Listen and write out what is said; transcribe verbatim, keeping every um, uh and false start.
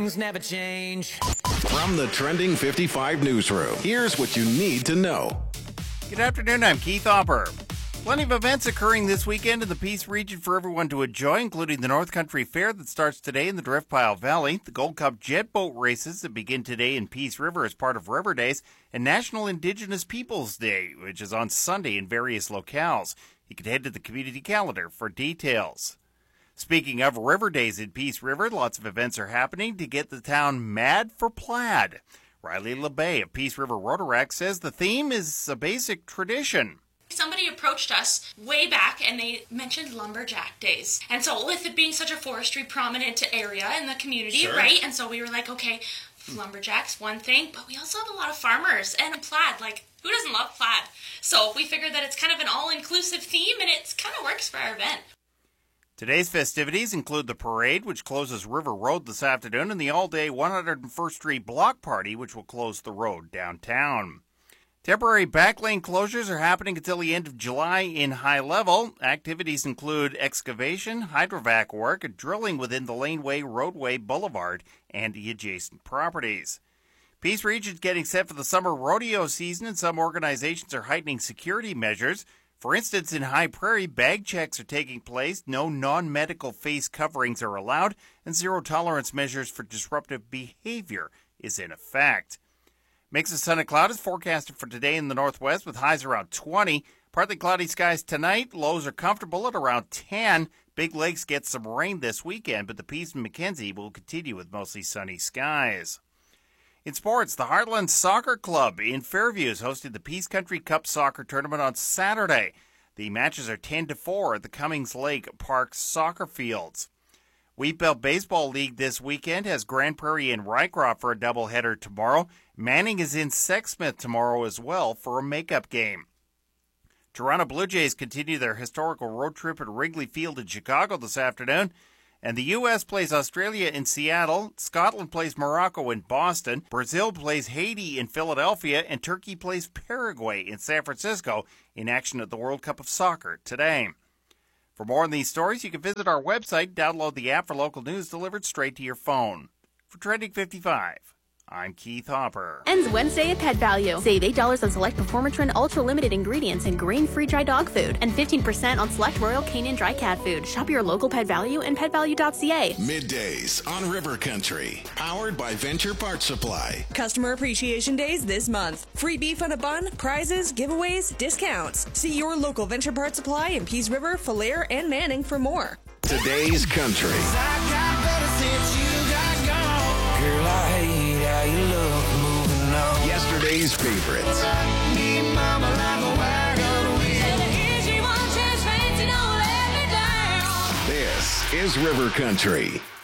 things never change. From the Trending fifty-five newsroom, here's what you need to know. Good afternoon, I'm Keith Hopper. Plenty of events occurring this weekend in the Peace region for everyone to enjoy, including the North Country Fair that starts today in the Driftpile Valley, the Gold Cup jet boat races that begin today in Peace River as part of River Days, and National Indigenous Peoples Day, which is on Sunday in various locales. You can head to the community calendar for details. Speaking of River Days in Peace River, lots of events are happening to get the town mad for plaid. Riley LeBay of Peace River Rotaract says the theme is a basic tradition. Somebody approached us way back and they mentioned Lumberjack Days. And so with it being such a forestry prominent area in the community, sure. right? And so we were like, okay, lumberjacks, one thing, but we also have a lot of farmers and plaid. Like, who doesn't love plaid? So we figured that it's kind of an all-inclusive theme and it kind of works for our event. Today's festivities include the parade, which closes River Road this afternoon, and the all-day one hundred first Street Block Party, which will close the road downtown. Temporary backlane closures are happening until the end of July in High Level. Activities include excavation, hydrovac work, and drilling within the laneway, roadway, boulevard, and the adjacent properties. Peace Region is getting set for the summer rodeo season, and some organizations are heightening security measures. For instance, in High Prairie, bag checks are taking place, no non-medical face coverings are allowed, and zero-tolerance measures for disruptive behavior is in effect. Mix of sun and cloud is forecasted for today in the northwest with highs around twenty. Partly cloudy skies tonight. Lows are comfortable at around ten. Big Lakes get some rain this weekend, but the Peace and Mackenzie will continue with mostly sunny skies. In sports, the Heartland Soccer Club in Fairview is hosting the Peace Country Cup Soccer Tournament on Saturday. The matches are ten to four at the Cummings Lake Park soccer fields. Wheatbelt Baseball League this weekend has Grand Prairie and Rycroft for a doubleheader tomorrow. Manning is in Sexsmith tomorrow as well for a makeup game. Toronto Blue Jays continue their historical road trip at Wrigley Field in Chicago this afternoon. And the U S plays Australia in Seattle, Scotland plays Morocco in Boston, Brazil plays Haiti in Philadelphia, and Turkey plays Paraguay in San Francisco in action at the World Cup of Soccer today. For more on these stories, you can visit our website, download the app for local news delivered straight to your phone. For Trending fifty-five, I'm Keith Hopper. Ends Wednesday at Pet Value. Save eight dollars on select Performatrin Ultra Limited ingredients and grain-free dry dog food, and fifteen percent on select Royal Canin dry cat food. Shop your local Pet Value and pet value dot c a. Middays on River Country, powered by Venture Parts Supply. Customer Appreciation Days this month. Free beef on a bun, prizes, giveaways, discounts. See your local Venture Parts Supply in Peace River, Falliere, and Manning for more. Today's country. Yesterday's favorites. This is River Country.